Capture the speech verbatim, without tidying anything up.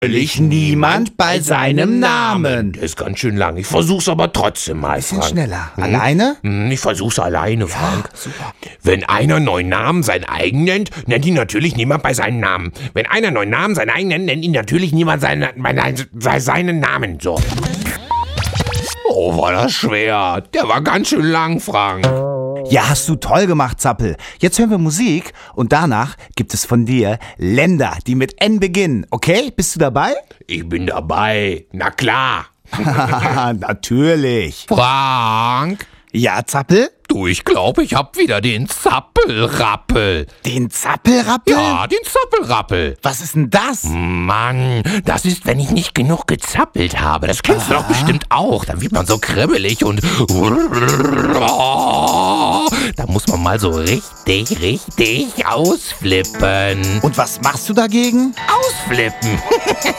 natürlich niemand bei seinem Namen. Das ist ganz schön lang. Ich versuch's aber trotzdem mal, Bisschen Frank. schneller. Hm? Alleine? Hm, Ich versuch's alleine, Frank. Super. Wenn einer einen neuen Namen seinen eigen nennt, nennt ihn natürlich niemand bei seinem Namen. Wenn einer einen neuen Namen seinen eigen nennt, nennt ihn natürlich niemand seinen, bei seinen Namen. So. Oh, war das schwer. Der war ganz schön lang, Frank. Ja, hast du toll gemacht, Zappel. Jetzt hören wir Musik und danach gibt es von dir Länder, die mit N beginnen. Okay, bist du dabei? Ich bin dabei. Na klar. Natürlich. Frank? Ja, Zappel? Du, ich glaube, ich hab wieder den Zappelrappel. Den Zappelrappel? Ja, den Zappelrappel. Was ist denn das? Mann, das ist, wenn ich nicht genug gezappelt habe. Das kennst du doch bestimmt auch. Dann wird man so kribbelig und... Da muss man mal so richtig, richtig ausflippen. Und was machst du dagegen? Ausflippen.